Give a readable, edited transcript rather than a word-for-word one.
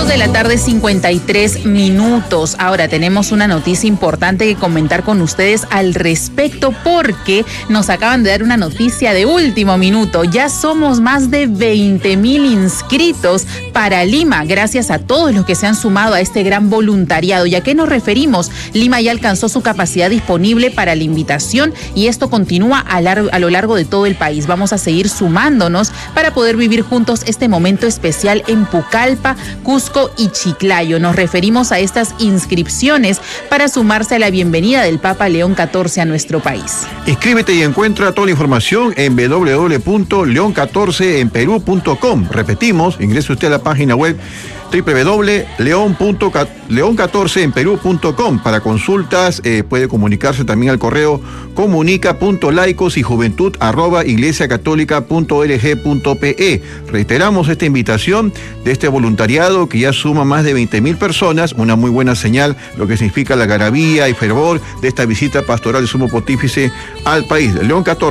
2:53 p.m. Ahora tenemos una noticia importante que comentar con ustedes al respecto porque nos acaban de dar una noticia de último minuto. Ya somos más de 20,000 inscritos para Lima, gracias a todos los que se han sumado a este gran voluntariado. ¿Y a qué nos referimos? Lima ya alcanzó su capacidad disponible para la invitación y esto continúa a lo largo de todo el país. Vamos a seguir sumándonos para poder vivir juntos este momento especial en Pucallpa, Cusco y Chiclayo. Nos referimos a estas inscripciones para sumarse a la bienvenida del Papa León XIV a nuestro país. Inscríbete y encuentra toda la información en www.leon14enperú.com. Repetimos, ingrese usted a la página web www.leon14enperú.com. Para consultas puede comunicarse también al correo comunica.laicosyjuventud@iglesiacatólica.org.pe. Reiteramos esta invitación de este voluntariado que ya suma más de 20,000 personas, una muy buena señal, lo que significa la algarabía y fervor de esta visita pastoral del Sumo Pontífice al país. León XIV